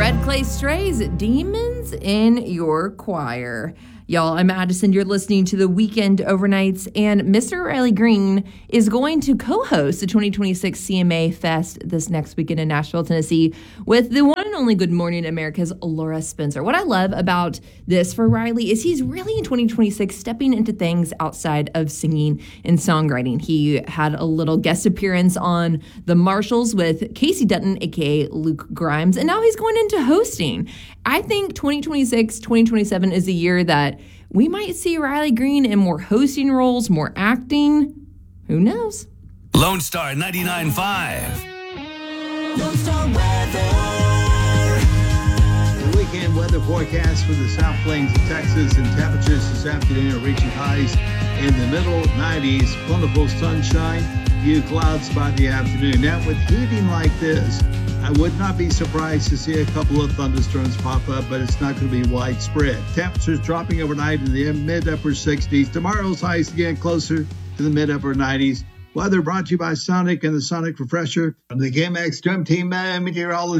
Red Clay Strays, Demons in Your Choir. Y'all, I'm Addison. You're listening to the Weekend Overnights, and Mr. Riley Green is going to co-host the 2026 CMA Fest this next weekend in Nashville, Tennessee, with the one and only Good Morning America's Laura Spencer. What I love about this for Riley is he's really in 2026 stepping into things outside of singing and songwriting. He had a little guest appearance on The Marshalls with Casey Dutton, aka Luke Grimes, and now he's going into hosting. I think 2026, 2027 is a year that we might see Riley Green in more hosting roles, more acting. Who knows? Lone Star 99.5. Lone Star weather. The weekend weather forecast for the South Plains of Texas, and temperatures this afternoon are reaching highs in the middle 90s. Plentiful sunshine, few clouds by the afternoon. Now, with heating like this, I would not be surprised to see a couple of thunderstorms pop up, but it's not going to be widespread. Temperatures dropping overnight in the mid-upper 60s. Tomorrow's highs again closer to the mid-upper 90s. Weather brought to you by Sonic and the Sonic Refresher. From the KMX Swim Team meteorologist.